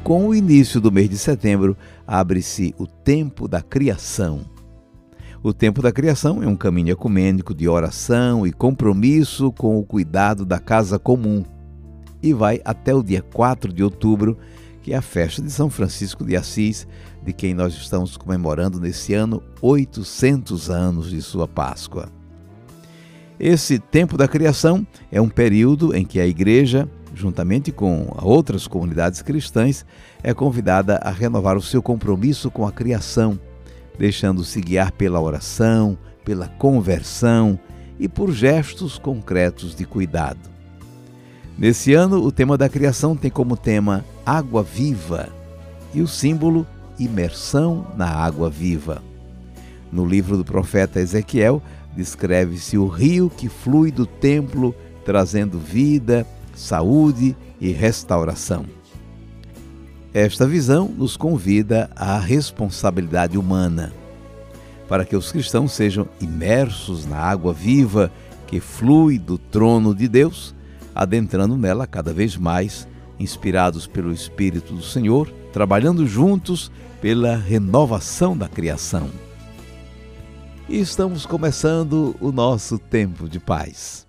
Com o início do mês de setembro, abre-se o Tempo da Criação. O Tempo da Criação é um caminho ecumênico de oração e compromisso com o cuidado da casa comum e vai até o dia 4 de outubro, que é a festa de São Francisco de Assis, de quem nós estamos comemorando nesse ano 800 anos de sua Páscoa. Esse Tempo da Criação é um período em que a Igreja, juntamente com outras comunidades cristãs, é convidada a renovar o seu compromisso com a criação, deixando-se guiar pela oração, pela conversão e por gestos concretos de cuidado. Nesse ano, o tema da criação tem como tema Água Viva e o símbolo imersão na água viva. No livro do profeta Ezequiel, descreve-se o rio que flui do templo, trazendo vida, saúde e restauração. Esta visão nos convida à responsabilidade humana, para que os cristãos sejam imersos na água viva que flui do trono de Deus, adentrando nela cada vez mais, inspirados pelo Espírito do Senhor, trabalhando juntos pela renovação da criação. E estamos começando o nosso tempo de paz.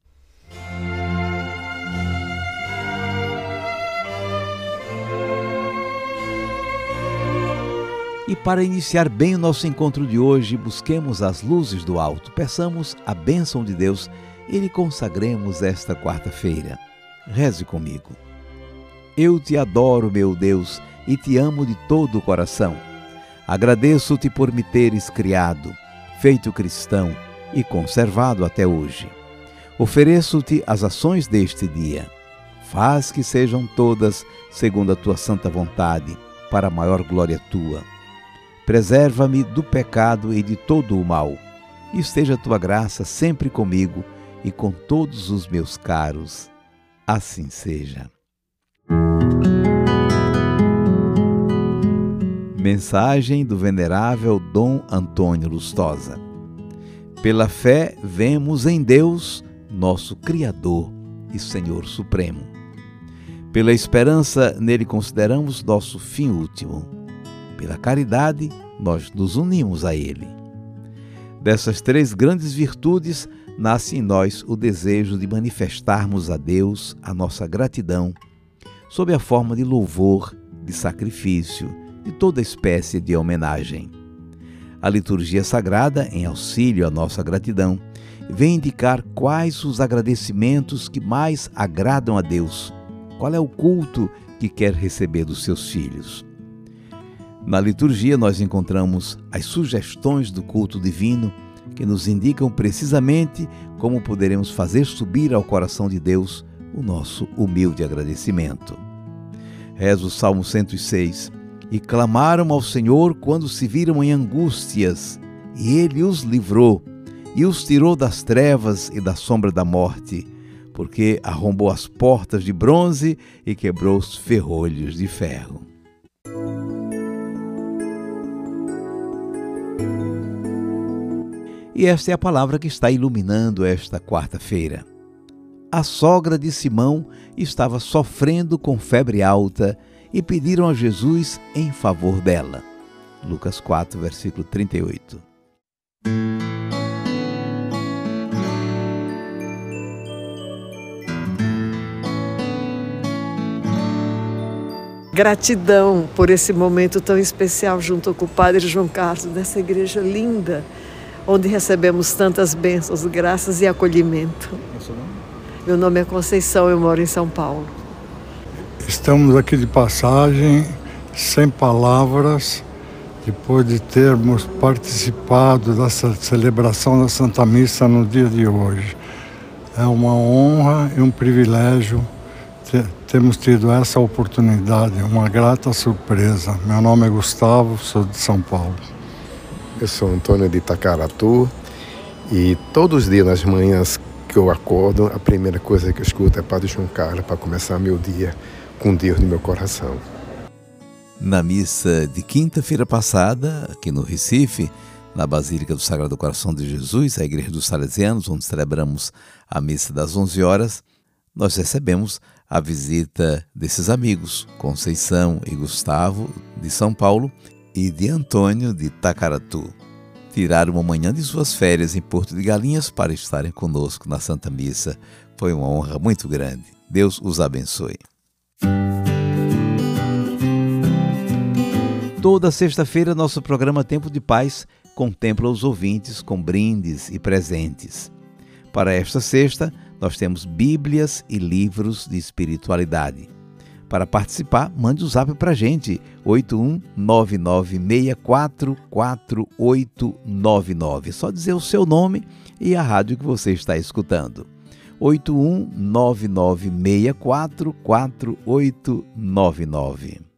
E para iniciar bem o nosso encontro de hoje, busquemos as luzes do alto, peçamos a bênção de Deus e lhe consagremos esta quarta-feira. Reze comigo. Eu te adoro, meu Deus, e te amo de todo o coração. Agradeço-te por me teres criado, feito cristão e conservado até hoje. Ofereço-te as ações deste dia. Faz que sejam todas segundo a tua santa vontade, para a maior glória tua. Preserva-me do pecado e de todo o mal. E esteja a tua graça sempre comigo e com todos os meus caros. Assim seja. Mensagem do venerável Dom Antônio Lustosa. Pela fé vemos em Deus, nosso Criador e Senhor Supremo. Pela esperança nele consideramos nosso fim último. Pela caridade nós nos unimos a ele. Dessas três grandes virtudes nasce em nós o desejo de manifestarmos a Deus a nossa gratidão, sob a forma de louvor, de sacrifício, de toda espécie de homenagem. A liturgia sagrada, em auxílio à nossa gratidão, vem indicar quais os agradecimentos que mais agradam a Deus, qual é o culto que quer receber dos seus filhos. Na liturgia nós encontramos as sugestões do culto divino que nos indicam precisamente como poderemos fazer subir ao coração de Deus o nosso humilde agradecimento. Reza o Salmo 106. E clamaram ao Senhor quando se viram em angústias, e Ele os livrou, e os tirou das trevas e da sombra da morte, porque arrombou as portas de bronze e quebrou os ferrolhos de ferro. E esta é a palavra que está iluminando esta quarta-feira. A sogra de Simão estava sofrendo com febre alta e pediram a Jesus em favor dela. Lucas 4, versículo 38. Gratidão por esse momento tão especial junto com o Padre João Carlos, dessa igreja linda, onde recebemos tantas bênçãos, graças e acolhimento. Meu nome é Conceição, eu moro em São Paulo. Estamos aqui de passagem, sem palavras, depois de termos participado dessa celebração da Santa Missa no dia de hoje. É uma honra e um privilégio termos tido essa oportunidade, uma grata surpresa. Meu nome é Gustavo, sou de São Paulo. Eu sou Antônio de Itacaratu e todos os dias nas manhãs que eu acordo, a primeira coisa que eu escuto é Padre João Carlos para começar meu dia com Deus no meu coração. Na missa de quinta-feira passada, aqui no Recife, na Basílica do Sagrado Coração de Jesus, a Igreja dos Salesianos, onde celebramos a missa das 11 horas, nós recebemos a visita desses amigos, Conceição e Gustavo, de São Paulo, e de Antônio, de Tacaratu. Tiraram uma manhã de suas férias em Porto de Galinhas para estarem conosco na Santa Missa. Foi uma honra muito grande. Deus os abençoe. Toda sexta-feira, nosso programa Tempo de Paz contempla os ouvintes com brindes e presentes. Para esta sexta, nós temos Bíblias e livros de espiritualidade. Para participar, mande o zap para a gente, 8199644899. Só dizer o seu nome e a rádio que você está escutando. 8199644899.